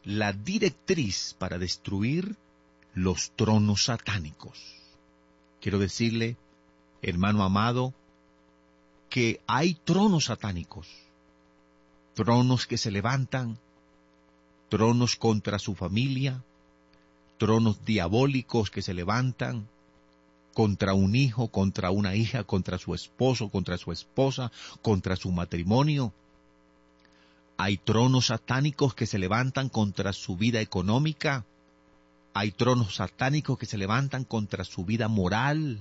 la directriz para destruir los tronos satánicos. Quiero decirle, hermano amado, que hay tronos satánicos, tronos que se levantan, tronos contra su familia, tronos diabólicos que se levantan contra un hijo, contra una hija, contra su esposo, contra su esposa, contra su matrimonio. Hay tronos satánicos que se levantan contra su vida económica. Hay tronos satánicos que se levantan contra su vida moral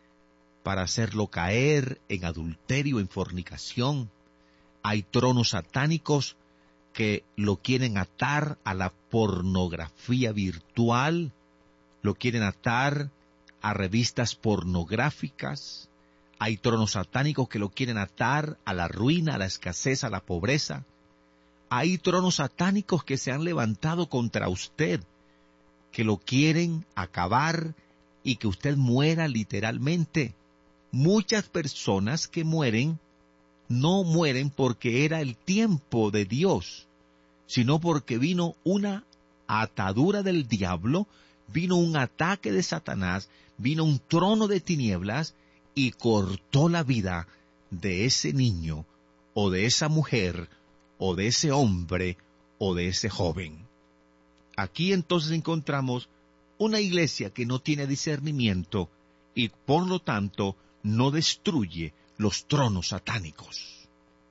para hacerlo caer en adulterio, en fornicación. Hay tronos satánicos que lo quieren atar a la pornografía virtual, lo quieren atar a revistas pornográficas. Hay tronos satánicos que lo quieren atar a la ruina, a la escasez, a la pobreza. Hay tronos satánicos que se han levantado contra usted, que lo quieren acabar y que usted muera literalmente. Muchas personas que mueren no mueren porque era el tiempo de Dios, sino porque vino una atadura del diablo, vino un ataque de Satanás, vino un trono de tinieblas y cortó la vida de ese niño, o de esa mujer, o de ese hombre, o de ese joven. Aquí entonces encontramos una iglesia que no tiene discernimiento y por lo tanto no destruye los tronos satánicos.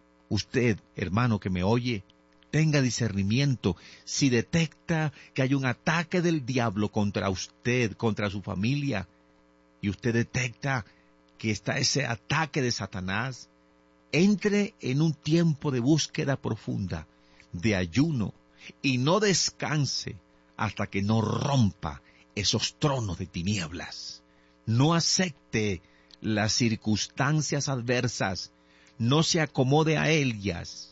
Usted, hermano que me oye, tenga discernimiento. Si detecta que hay un ataque del diablo contra usted, contra su familia, y usted detecta que está ese ataque de Satanás, entre en un tiempo de búsqueda profunda, de ayuno, y no descanse hasta que no rompa esos tronos de tinieblas. No acepte las circunstancias adversas, no se acomode a ellas.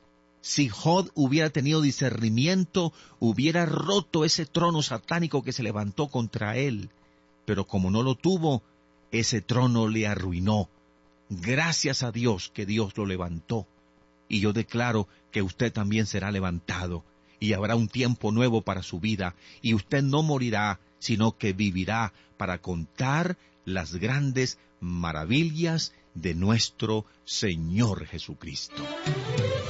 Si Job hubiera tenido discernimiento, hubiera roto ese trono satánico que se levantó contra él. Pero como no lo tuvo, ese trono le arruinó. Gracias a Dios que Dios lo levantó. Y yo declaro que usted también será levantado. Y habrá un tiempo nuevo para su vida. Y usted no morirá, sino que vivirá para contar las grandes maravillas de nuestro Señor Jesucristo.